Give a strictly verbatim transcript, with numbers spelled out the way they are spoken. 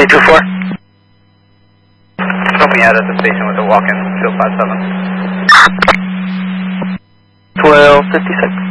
three two four. Put me out at the station with a walk-in, field five seven. twelve fifty-six.